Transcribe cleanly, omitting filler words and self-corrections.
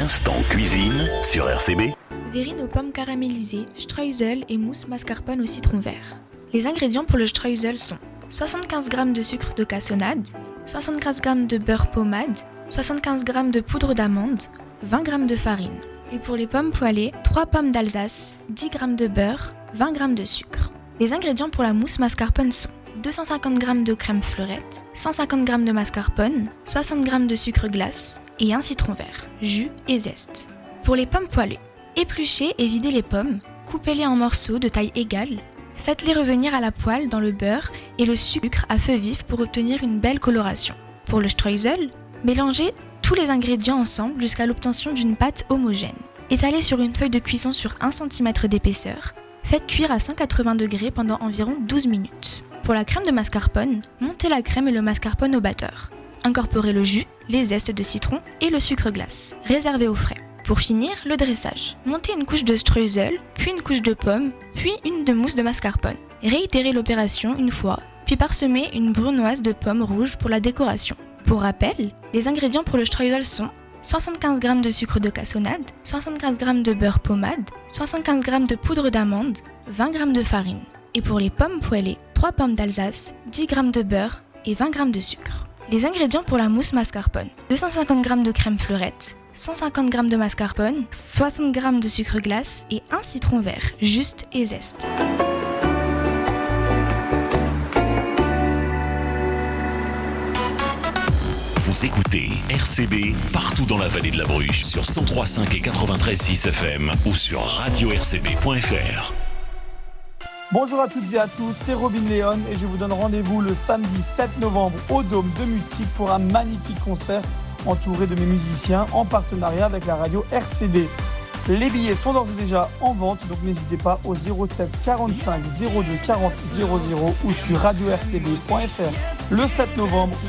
L'instant cuisine sur RCB. Verrine aux pommes caramélisées, streusel et mousse mascarpone au citron vert. Les ingrédients pour le streusel sont 75 g de sucre de cassonade, 75 g de beurre pommade, 75 g de poudre d'amande, 20 g de farine. Et pour les pommes poêlées, 3 pommes d'Alsace, 10 g de beurre, 20 g de sucre. Les ingrédients pour la mousse mascarpone sont 250 g de crème fleurette, 150 g de mascarpone, 60 g de sucre glace et un citron vert, jus et zeste. Pour les pommes poêlées, épluchez et videz les pommes, coupez-les en morceaux de taille égale, faites-les revenir à la poêle dans le beurre et le sucre à feu vif pour obtenir une belle coloration. Pour le streusel, mélangez tous les ingrédients ensemble jusqu'à l'obtention d'une pâte homogène. Étalez sur une feuille de cuisson sur 1 cm d'épaisseur, faites cuire à 180 degrés pendant environ 12 minutes. Pour la crème de mascarpone, montez la crème et le mascarpone au batteur. Incorporez le jus, les zestes de citron et le sucre glace. Réservez au frais. Pour finir, le dressage. Montez une couche de streusel, puis une couche de pomme, puis une de mousse de mascarpone. Réitérez l'opération une fois, puis parsemez une brunoise de pommes rouges pour la décoration. Pour rappel, les ingrédients pour le streusel sont 75 g de sucre de cassonade, 75 g de beurre pommade, 75 g de poudre d'amande, 20 g de farine. Et pour les pommes poêlées, 3 pommes d'Alsace, 10 g de beurre et 20 g de sucre. Les ingrédients pour la mousse mascarpone, 250 g de crème fleurette, 150 g de mascarpone, 60 g de sucre glace et un citron vert, juste et zeste. Vous écoutez RCB partout dans la vallée de la Bruche sur 103.5 et 93.6 FM ou sur radio-rcb.fr. Bonjour à toutes et à tous, c'est Robin Léon et je vous donne rendez-vous le samedi 7 novembre au Dôme de Mutzig pour un magnifique concert entouré de mes musiciens en partenariat avec la radio RCB. Les billets sont d'ores et déjà en vente, donc n'hésitez pas au 07 45 02 40 00 ou sur radio-rcb.fr le 7 novembre.